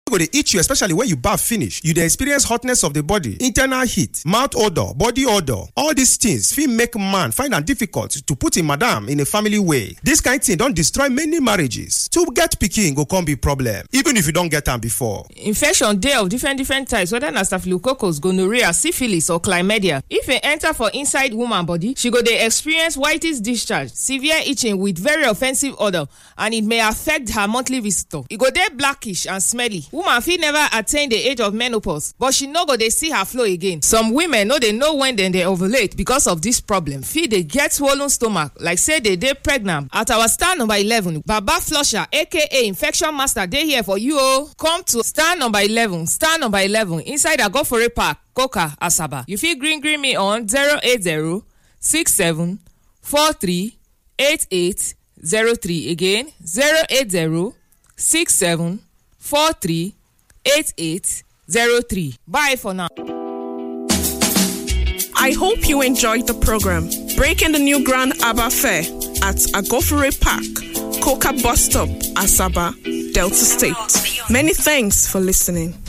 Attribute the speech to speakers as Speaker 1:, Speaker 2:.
Speaker 1: go dey itch you, especially when you bath finish. You dey experience hotness of the body, internal heat, mouth odor, body odor. All these things fit make man find am difficult to put him madam in a family way. This kind thing don destroy many marriages. To get pikin go come be problem, even if you don get am before.
Speaker 2: Infection dey of different types, whether na staphylococcus, gonorrhea, syphilis or chlamydia. If e enter for inside woman body, she go dey experience whitish discharge, severe itching with very offensive odor, and it may affect her monthly visitor. E go dey blackish and smelly. Woman fit never attain the age of menopause, but she no go dey see her flow again. Some women no dey know when dem dey ovulate because of this problem. Fit dey get swollen stomach like say they dey pregnant. At our star number 11, Baba Flusher aka Infection Master dey here for you. Come to star number 11 inside Agofore Park, Koka, Asaba. You fit green me on 080 67 43 8803. Again 080 67 43 8803. Bye for now.
Speaker 3: I hope you enjoyed the program. Breaking the new Grand Abba Fair at Agofore Park, Koka Bus Stop, Asaba, Delta State. Many thanks for listening.